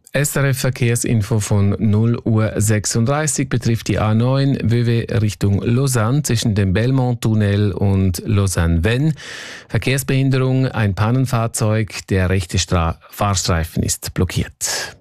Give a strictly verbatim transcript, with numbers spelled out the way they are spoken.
S R F Verkehrsinfo von null Uhr sechsunddreißig betrifft die A neun Vevey Richtung Lausanne zwischen dem Belmont-Tunnel und Lausanne-Vennes. Verkehrsbehinderung, ein Pannenfahrzeug, der rechte Stra- Fahrstreifen ist blockiert.